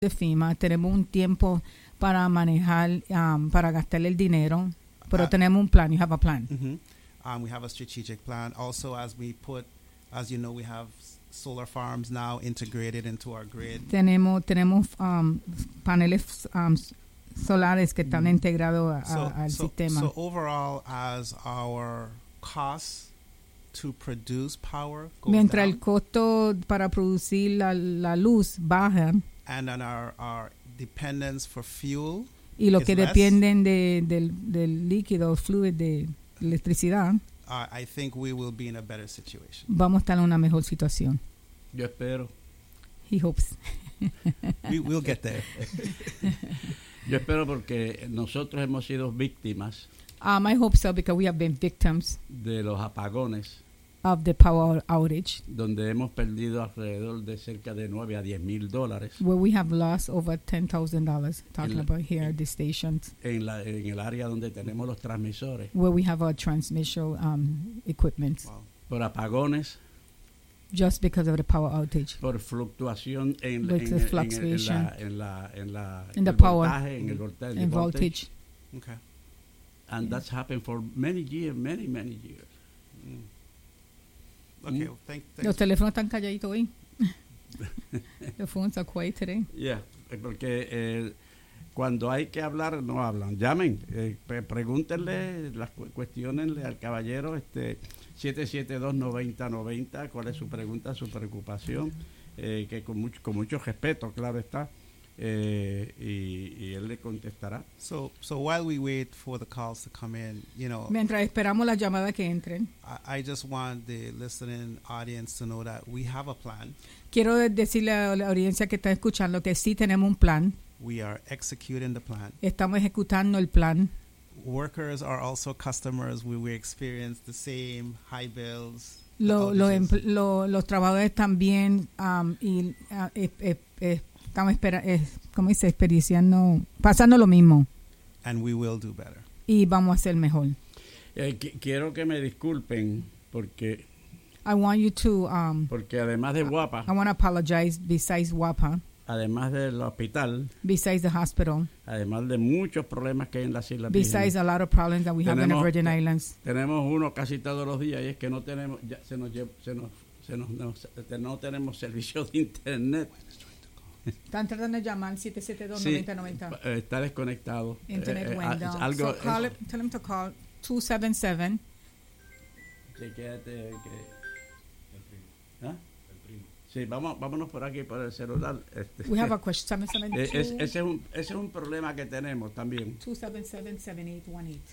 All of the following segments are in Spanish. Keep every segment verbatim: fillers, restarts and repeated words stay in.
de FEMA, tenemos un tiempo para manejar, um, para gastar el dinero, pero uh, tenemos un plan. You have a plan. Mm-hmm. Um, we have a strategic plan. Also, as we put, as you know, we have solar farms now integrated into our grid. Tenemos tenemos um, paneles um, solares que están mm-hmm. integrados a, so, al so, sistema. So overall, as our costs to produce power goes Mientras down, el costo para producir la, la luz baja, and on our, our dependence for fuel, y lo que less, dependen de, del, del líquido, fluid de electricidad, uh, I think we will be in a better situation. Vamos a estar en una mejor situación. Yo espero. He hopes. we, we'll get there. Yo espero porque nosotros hemos sido víctimas. Um, I hope so because we have been victims de los apagones of the power outage, donde hemos perdido alrededor de cerca de nueve a diez mil dólares. Where we have lost over ten thousand dollars. Talking la, about here en, the stations. En, la, en el área donde tenemos los transmisores. Where we have our transmission um, equipment. Wow. Por apagones. Just because of the power outage. Por fluctuación en, With en, the en, fluctuation en la en la en la in the el power voltaje, en el voltaje, and voltage. voltage. Okay. And yeah. that's happened for many years, many many years. Mm. Okay, mm. well, thank, Los teléfonos están calladitos hoy. The phones are quiet today. Yeah, porque eh, cuando hay que hablar no hablan. Llamen, eh, pre- pregúntenle, las cu- cuestionenle al caballero este siete siete dos, nueve cero nueve cero, cuál es su pregunta, su preocupación, eh, que con mucho con mucho respeto, claro está. Eh, y, y él le contestará. So, so while we wait for the calls to come in, you know, Mientras esperamos las llamadas que entren, I, I just want the listening audience to know that we have a plan. Quiero decirle a la audiencia que está escuchando que sí tenemos un plan. We are executing the plan. Estamos ejecutando el plan. Workers are also customers. We will experience the same high bills. Lo, lo, lo, los trabajadores también um, y uh, eh, eh, eh, estamos espera, eh, ¿cómo dice? Experienciando, pasando lo mismo. And we will do better. Y vamos a hacer mejor. Eh, qu- quiero que me disculpen porque I want you to um, porque además de Guapa, I want to apologize besides W A P A, además del hospital, besides the hospital, además de muchos problemas que hay en las Islas besides Vírgenes, a lot of problems that we have in the Tenemos- Virgin Islands. tenemos uno casi todos los días y es que no tenemos ya se nos lle- se nos se nos, nos- no tenemos servicio de internet. Están tratando de llamar siete siete dos, Sí, nueve cero nueve cero. eh, está desconectado. Internet Eh, eh, went ah, down. algo So call es- it, tell them to call two seven seven. Chequéate que ¿Ah? Sí, vamos, vámonos por aquí por el celular. Este. We have a question. seven seven Eh, es- two, ese, es un, ese es un problema que tenemos también. two seven seven, seven eight one eight.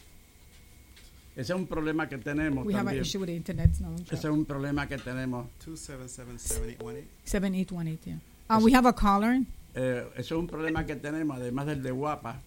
Ese es un problema que tenemos We have an también. issue with the internet now. Ese es un problema que tenemos. two seven seven, seven eight one eight. seven eight one eight, yeah. Uh, we have a caller. Eh, ese es un problema que tenemos, además del de Guapa.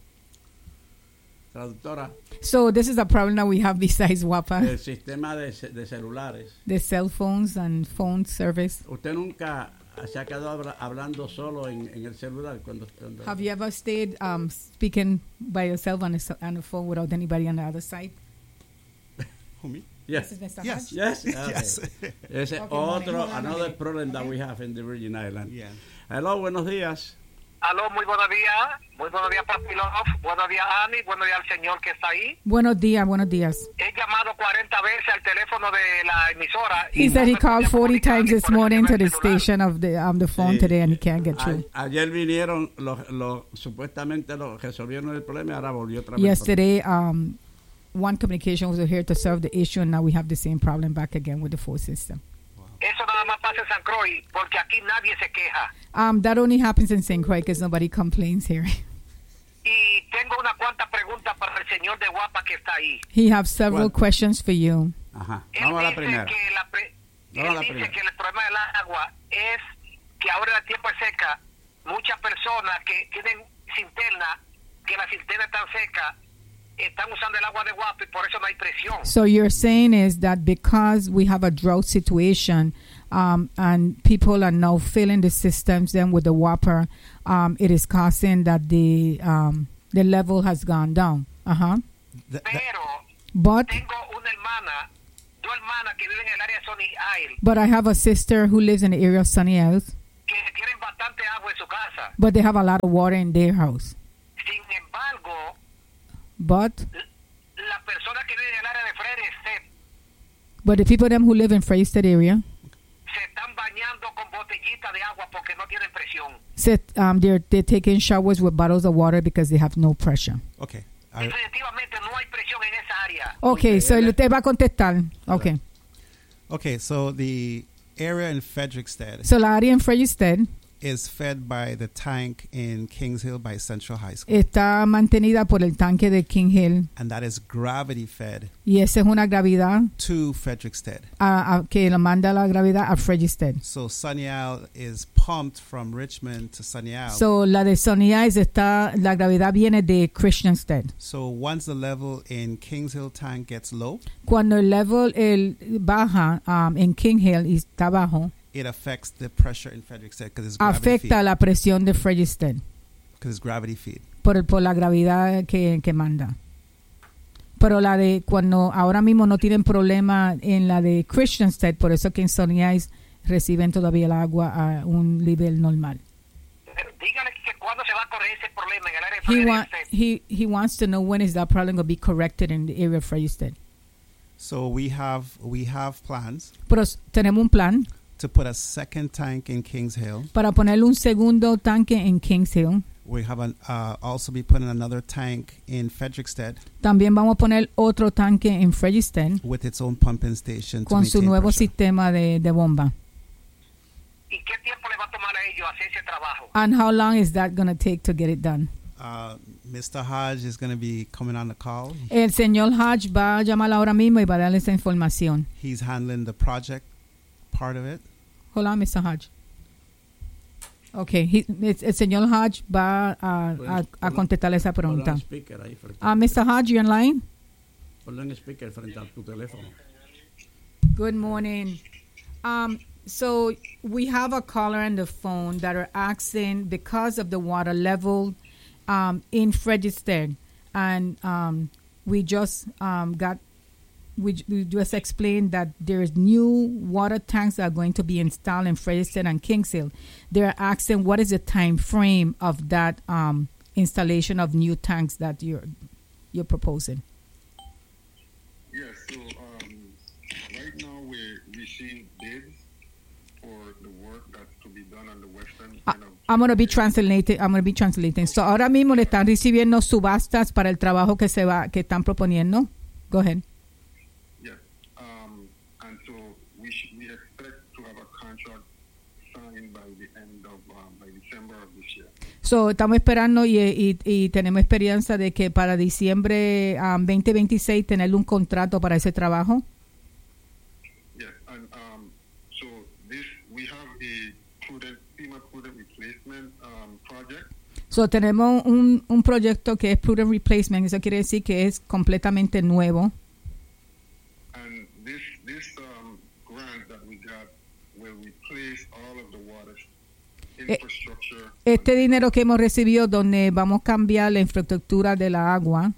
Traductora, So this is a problem that we have besides W A P A, el sistema de, ce- de celulares. the cell phones and phone service. ¿Usted nunca se ha quedado habla- hablando solo en, en el celular? cuando, cuando Have you ever stayed um, speaking by yourself on a, ce- on a phone without anybody on the other side? Who, me? Yes. This is Mister Yes. Hodge. Yes. Okay. Yes. Ese es Okay, morning. otro, Hold on a another minute. problem that Okay. we have in the Virgin Islands. Yeah. Hello, buenos días. Aló, muy buenos días. Muy buenos días, Pastilov. Buenos días, Ani. Buenos días al señor que está ahí. Buenos días, buenos días. He llamado cuarenta veces al teléfono de la emisora. He y said he no me called podía forty comunicar times ni this por el morning to the celular. station of the um, the phone Sí. today and he can't get through. A- ayer vinieron, los, los, supuestamente los resolvieron el problema y ahora volvió otra vez. Yesterday, um, One Communication was here to solve the issue, and now we have the same problem back again with the phone system. Eso nada más pasa en San Croix, porque aquí nadie se queja. Um, that only happens in Saint Croix because nobody complains here. Y tengo una cuanta pregunta para el señor de Guapa que está ahí. He has several ¿Cuál? questions for you. Ajá, Él vamos a la dice primera. que, la pre- Vamos a él la dice primera. que el problema del agua es que ahora en el tiempo es seca, muchas personas que tienen cisterna, que la cisterna está seca, están usando el agua de Guapa y por eso no hay presión. So you're saying is that because we have a drought situation, um, and people are now filling the systems then with the water, um, it is causing that the um, the level has gone down. Uh huh. Th- that- Pero But tengo una hermana, dos hermanas que viven en el área de Sonny Isle, but I have a sister who lives in the area of Sunny Isles, que tienen bastante agua en su casa. but they have a lot of water in their house. Sin embargo, But las personas que viven en el área de Frederick but the people them who live in Frederick area, se están bañando con botellitas de agua porque no tienen presión. said um, they're they're taking showers with bottles of water because they have no pressure. Okay. I, Definitivamente no hay presión en esa área. Okay, Okay, so ele- usted va a contestar. Okay, okay. So the area in Frederickstead so la área en Frederick is fed by the tank in Kings Hill by Central High School, está mantenida por el tanque de King Hill and that is gravity fed y esa es una gravedad to Frederickstead. a- a- que lo manda la gravedad a Frederick. So Sunnyal is pumped from Richmond to Sunnyal. So la de Sunny's está la gravedad viene de Christiansted. So once the level in Kings Hill tank gets low, Cuando el level el baja um, en King Hill y está bajo, it affects the pressure in Frederickstead because it's gravity afecta feed. la presión de Frederick Because it's gravity feed. por el- por la gravedad que, que manda. Pero la de cuando ahora mismo no tienen problema en la de Christiansted, por eso que en Sunny's reciben todavía el agua a un nivel normal. Dígale que cuándo se va a corregir ese problema en el área de He, wa- Frederick. he, he wants to know when is that problem going to be corrected in the area of Frederick. So we have we have plans Pero s- tenemos un plan to put a second tank in Kings Hill. para ponerle un segundo tanque en Kings Hill. We have an, uh, also be putting another tank in Frederickstead También vamos a poner otro tanque en Frederick with its own pumping station to con su maintain nuevo pressure. sistema de, de bomba. ¿Y qué tiempo le va a tomar a ellos hacer ese trabajo? And how long is that going to take to get it done? Uh, Mister Hodge is going to be coming on the call. El señor Hodge va a llamar ahora mismo y va a darle esa información. He's handling the project part of it. Hold on, mister Hodge. Okay, he- el, el señor Hodge va a, a, a contestarle esa Ponlo pregunta. en speaker ahí frente Ah, a- mister Hodge, you online? Ponlo en speaker frente a tu teléfono. Good morning. Um, so we have a caller on the phone that are asking because of the water level um, in Fredericksburg, and um, we just um, got we, we just explained that there's new water tanks that are going to be installed in Fredericksburg and Kings Hill. They're asking what is the time frame of that um, installation of new tanks that you're you're proposing. Yes, so um, right now we're receiving bids for the work that's to be done on the western I- end of I'm going to be translating. I'm going to be translating. So ahora mismo le están recibiendo subastas para el trabajo que se va que están proponiendo. Go ahead. yes, um, and so we sh- we expect to have a contract signed by the end of um, by December of this year. So estamos esperando y, y, y tenemos experiencia de que para diciembre um, veinte veintiséis tener un contrato para ese trabajo. Yes, and um, so this we have a prudent FEMA prudent replacement um, project. So tenemos un, un proyecto que es Prudent Replacement. Eso quiere decir que es completamente nuevo. And this this um, grant that we got will replace all of the water infrastructure. Este dinero que hemos recibido donde vamos a cambiar la infraestructura de la agua.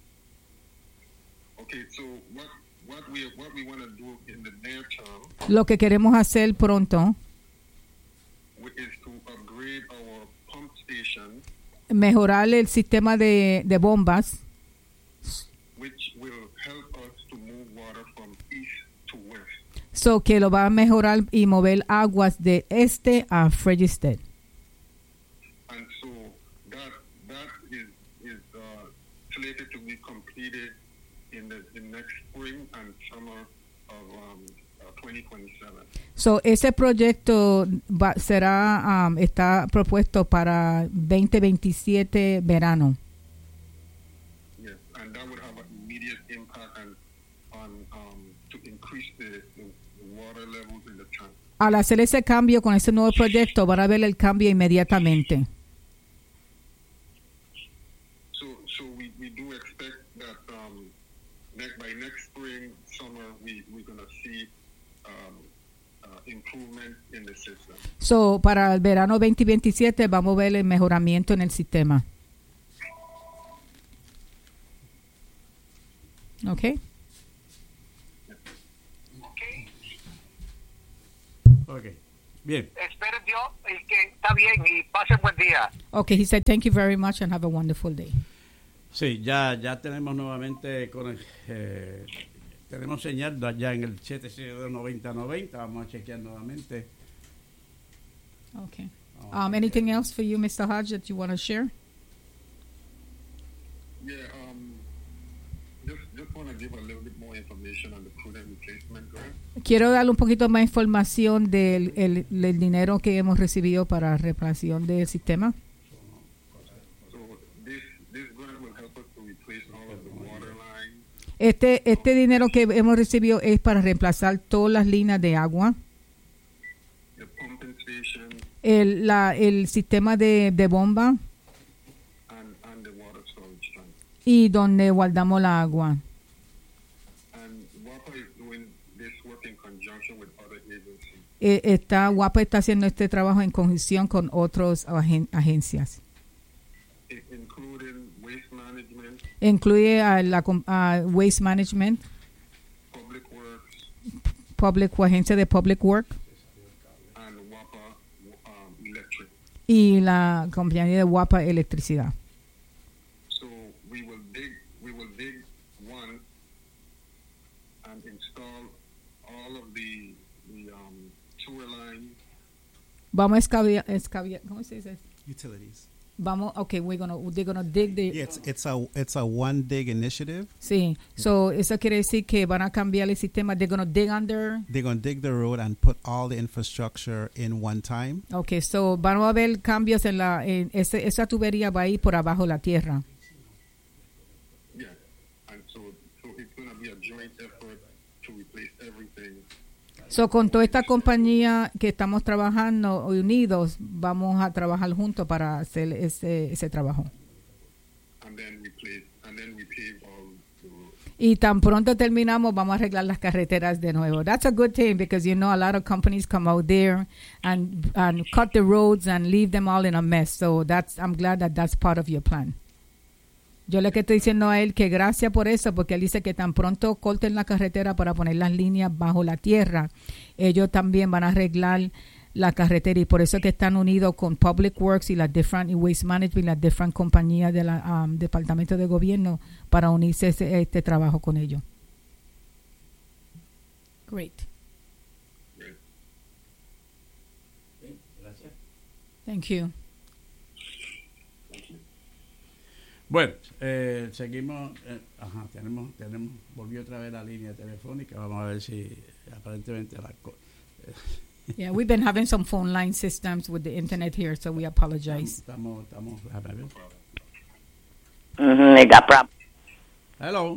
Okay, so what what we what we want to do in the near term Lo que queremos hacer pronto, wi- is to upgrade our pump station, mejorar el sistema de, de bombas, which will help us to move water from east to west. so que lo va a mejorar y mover aguas de este a Fredericksburg. And so that that is is uh, slated to be completed in the in next spring and summer of um, uh, twenty twenty-seven. So ese proyecto va, será um, está propuesto para veinte veintisiete verano. Yes, and that would have an immediate impact on on um, to increase the, the, the water levels in the tank. Al hacer ese cambio con ese nuevo proyecto van a ver el cambio inmediatamente. So so we, we do expect that um, next, by next spring summer we we're gonna see um, uh, improvement in the system. So para el verano veinte veintisiete vamos a ver el mejoramiento en el sistema. Okay. Ok. Bien. Espero Dios y que está bien y pase buen día. Okay, he said thank you very much and have a wonderful day. Sí, ya ya tenemos nuevamente con eh, tenemos señal ya en el siete siete dos noventa noventa. Vamos a chequear nuevamente. Okay. Um, anything else for you, Mister Hodge, that you want to share? Yeah, um, just just want to give a little bit more information on the prudent replacement grant. Quiero darle un poquito más información del el, el dinero que hemos recibido para reparación del sistema. So this this grant will help us to replace all of the water lines, Este este dinero que hemos recibido es para reemplazar todas las líneas de agua, the pumping station, el la el sistema de, de bomba and and the water storage tank. y donde guardamos la agua. And WAPA is doing this work in conjunction with other agencies. Eh, está WAPA está haciendo este trabajo en conjunción con otras agen- agencias. It including waste management, Incluye a la com- a Waste Management, public works, Public Agencia de Public Work and WAPA um, electric. y la compañía de WAPA Electricidad. So we will dig we will dig one and install all of the the um, sewer lines. Vamos a excavar, excavar ¿cómo se dice? Utilities. Vamos, okay, we're gonna, they're gonna dig the, Yeah, it's it's a it's a one dig initiative. sí, so eso quiere decir que van a cambiar el sistema, they're gonna dig under, They're going to dig the road and put all the infrastructure in one time. okay, so van a haber cambios en la, en ese, esa tubería va a ir por abajo de la tierra. Yeah, and so so it's going to be a joint effort to replace everything. So con toda esta compañía que estamos trabajando unidos, vamos a trabajar juntos para hacer ese, ese trabajo. And then replace and then we pave all the roads. Y tan pronto terminamos, vamos a arreglar las carreteras de nuevo. That's a good thing because you know a lot of companies come out there and and cut the roads and leave them all in a mess. So that's I'm glad that that's part of your plan. Yo le que estoy diciendo a él que gracias por eso, porque él dice que tan pronto corten la carretera para poner las líneas bajo la tierra, ellos también van a arreglar la carretera y por eso que están unidos con Public Works y las different y Waste Management y las different compañías del um, departamento de gobierno para unirse a este, este trabajo con ellos. Great. Right? Gracias. Thank you. Bueno, eh, seguimos. Eh, ajá, tenemos, tenemos, volvió otra vez la línea telefónica. Vamos a ver si aparentemente la. co- Yeah, we've been having some phone line systems with the internet here, so we apologize. Estamos, estamos. déjame ver. Mm-hmm, they got problems. Hello.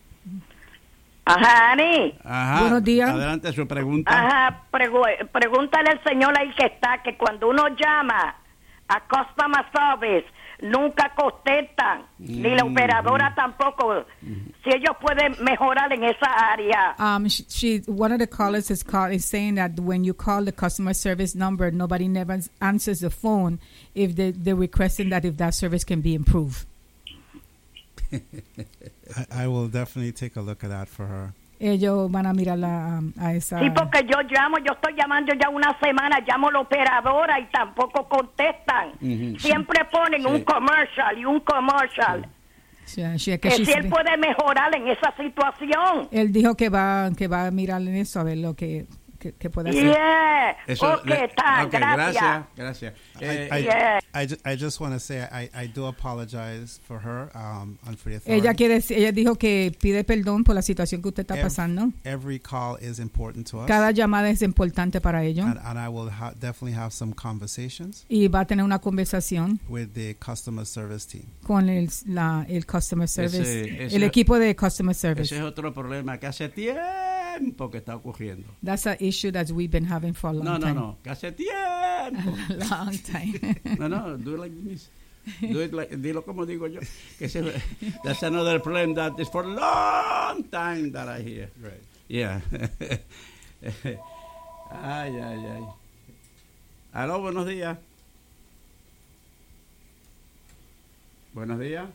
Ajá, Ani. Ajá. Buenos días. Adelante su pregunta. Ajá, pregu- pregúntale al señor ahí que está que cuando uno llama a Customer Service nunca contestan, ni la Mm. operadora tampoco. Si ellos pueden mejorar en esa área. Um, she, she one of the callers is call is saying that when you call the customer service number, nobody never answers the phone if they they're requesting that if that service can be improved. I, I will definitely take a look at that for her. Ellos van a mirar la, um, a esa. Sí, porque yo llamo, yo estoy llamando ya una semana, llamo a la operadora y tampoco contestan. Ujú. Siempre ponen Sí. un commercial y un commercial. She- she- que Que she's- si él puede mejorar en esa situación. él dijo que va que va a mirar en eso a ver lo que, que, que puede hacer. Yeah. Eso, Ok, le- está, ok, gracias. gracias. Gracias. Eh, I, I, Yeah. I, ju- I just want to say I, I do apologize for her um, and for the Ella authority. quiere decir- ella dijo que pide perdón por la situación que usted está Ev- pasando. Every call is important to us. Cada llamada es importante para ellos and, and I will ha- definitely have some conversations y va a tener una conversación with the customer service team. con el, la, el customer service, Ese- ese- el equipo de customer service. ese es otro problema que hace tiempo que está ocurriendo. That's an issue that we've been having for a long No, no, time. no, que hace tiempo. long time. No, no, do it like this. Do it like, dilo como digo yo. Que ese, that's another problem that is for a long time that I hear. Right. Yeah. Ay, ay, ay. Aló, buenos días. Buenos días.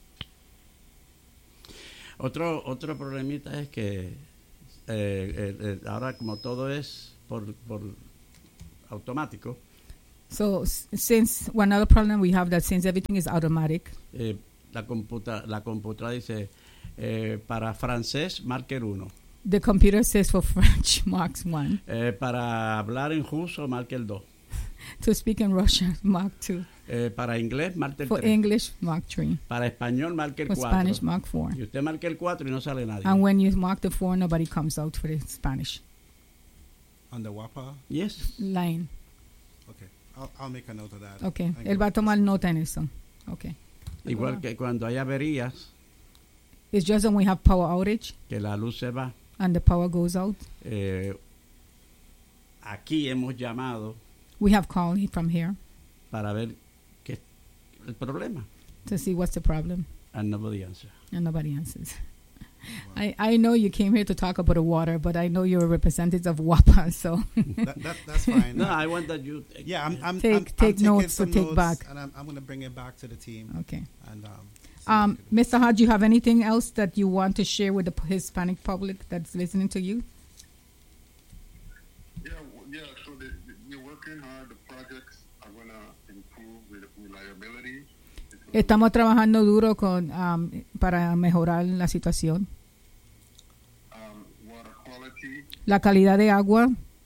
Otro otro problemita es que eh, eh, eh, ahora como todo es por, por automático. So s- since one other problem we have that since everything is automatic, Eh, la, computa la computadora dice, eh, para francés, marque el uno. the computer says for French marks one, Eh, para hablar en ruso, marque el dos. to speak in Russian mark two, Eh, para inglés, marque el for tres. English mark three, Para español, marque el for cuatro. Spanish mark four. Y usted marque el cuatro y no sale nadie. And when you mark the four, nobody comes out for the Spanish On the WAPA? Yes. line. Okay. I'll, I'll make a note of that. Okay, Thank él you. va a tomar nota en eso. Okay. Igual que cuando hay averías, It's just when we have power outage que la luz se va. and the power goes out. Eh, aquí hemos llamado We have called he- from here para ver qué es el problema. to see what's the problem, And nobody answers. and nobody answers. I, I know you came here to talk about the water, but I know you're a representative of WAPA, so that, that, that's fine. No, I want that you... yeah, I'm, I'm, Take- I'm, take I'm taking notes to some take notes, back. and I'm, I'm going to bring it back to the team. okay. And um, see what Um, we can do. Mister Hodge, you have anything else that you want to share with the p- Hispanic public that's listening to you? Yeah, w- yeah. So the, the, we're working hard. The projects are going to improve with reliability. It's gonna- Estamos trabajando duro con um, para mejorar la situación. um, water quality La calidad de agua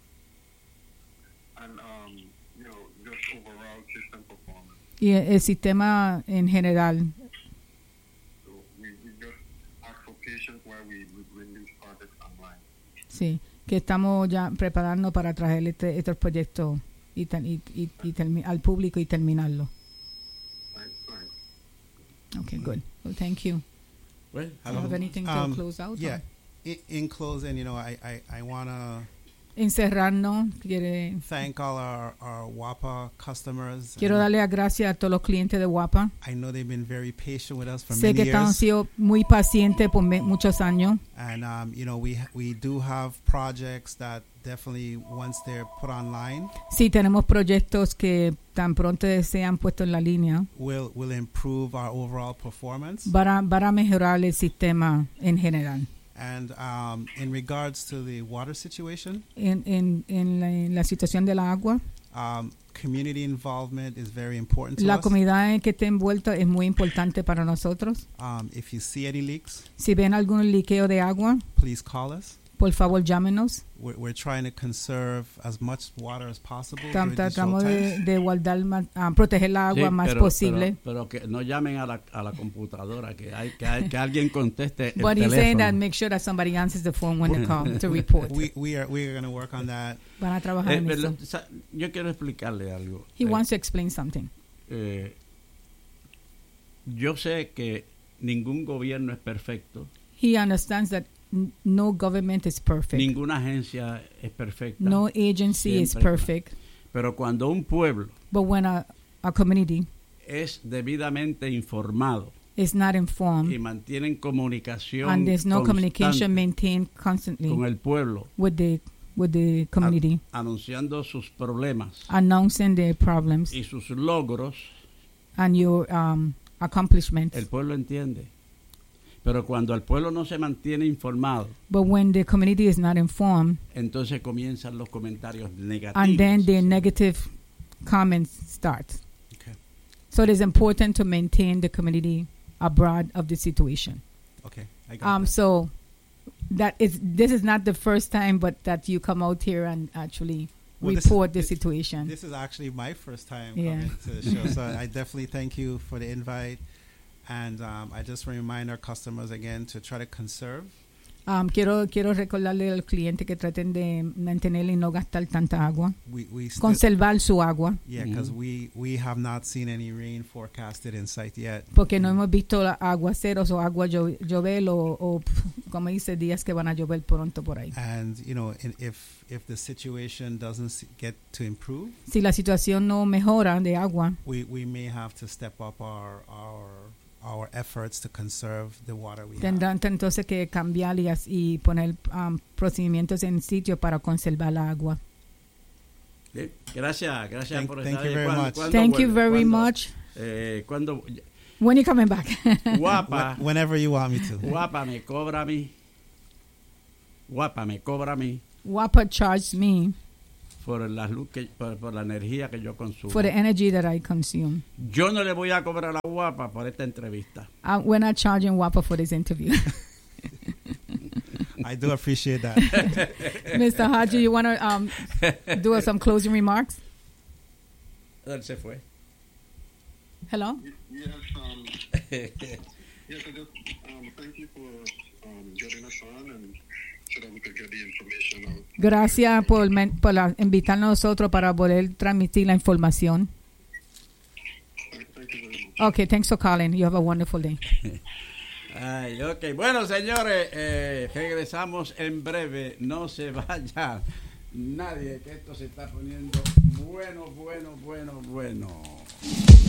and um, you know just overall system performance. y el sistema en general. So we, we just ask for patience while we, we bring these projects online. Sí, que estamos ya preparando para traer este, estos proyectos y, ter- y, y, y termi- al público y terminarlo. Thanks, thanks. Okay, good. Well, thank you. Well, Do you have anything to Um, close out? Yeah. or- In, in closing, you know, I, I, I want to Encerrarnos. Quiere, thank all our, our WAPA customers. quiero And darle las gracias a todos los clientes de WAPA. I know they've been very patient with us for Sé que many han years. sido muy pacientes por me- muchos años. And, um, you know, we we do have projects that definitely, once they're put online, Sí, tenemos proyectos que tan pronto sean puestos en la línea will will improve our overall performance. para, para mejorar el sistema en general. And um, in regards to the water situation, En, en, en, la, en la situación de la agua, um, community involvement is very important to la us. comunidad en que esté envuelta es muy importante para nosotros. Um, if you see any leaks, Si ven algún liqueo de agua, please call us. por favor llámenos. We're, we're trying to conserve as much water as possible. Tam- during these Tratamos drought de, times. de guardar, más- ah, proteger la agua sí, más pero, posible. Pero, pero que no llamen a la, a la computadora, que hay que, hay, que alguien conteste el But he's saying that teléfono. make sure that somebody answers the phone when they call to report. We we are we are going to work on that. Van a trabajar Eh, en pero, eso. sa- yo quiero explicarle algo. He Eh, wants to explain something. eh, yo sé que ningún gobierno es perfecto, He understands that n- no government is perfect. ninguna agencia es perfecta, No agency is Siempre. perfect. pero cuando un pueblo But when a, a community es debidamente informado is not informed y mantienen comunicación and there's no constante communication maintained con constantly el pueblo, with the with the community, anunciando sus problemas announcing their problems y sus logros, and your um, accomplishments. el pueblo entiende. Pero cuando el pueblo no se mantiene informado, But when the community is not informed, entonces comienzan los comentarios negativos. and then the negative comments start. Okay. So it is important to maintain the community abroad of the situation. Okay. I got Um, that. so that is this is not the first time, but that you come out here and actually Well, this- report the this- situation. This is actually my first time Yeah. coming to the show, so I definitely thank you for the invite. And um, I just remind our customers again to try to conserve. Um, quiero quiero recordarle a los clientes que traten de mantener y no gastar tanta agua, We we still, conservar su agua, yeah, because we we have not seen any rain forecasted in sight yet. porque no hemos visto la- aguaceros o agua llo- llover o, o pf, como dice, días que van a llover pronto por ahí. And you know, in, if if the situation doesn't s- get to improve, Si la situación no mejora de agua, we, we may have to step up our our our efforts to conserve the water we have. tendrán entonces que cambiar y, as- y poner um, procedimientos en sitio para conservar la agua. Sí, Gracias, gracias Thank- por thank estar you ahí. very ¿Cuándo- much. cuándo Thank you vuelve? very ¿Cuándo? much. Eh, cuando When you coming back? guapa, Wh- Whenever you want me to. guapa me cobra a mí, guapa me cobra a mí WAPA charged me por la luz que, por, por la energía que yo consumo. For the energy that I consume. Yo no le voy a cobrar a Guapa por esta entrevista. Uh, we're not charging W A P A for this interview. I do appreciate that. Mister Haji, you want to um, do some closing remarks? Él se fue. Hello? Yes, um, yes, I just um, thank you for um, getting us on and so that we could get the information out. Gracias por, men- por la- invitarnos a nosotros para poder transmitir la información. Thank, thank you very much. Okay, thanks for calling. You have a wonderful day. Ay, ok. Bueno, señores, eh, regresamos en breve. No se vaya nadie, que esto se está poniendo bueno, bueno, bueno, bueno.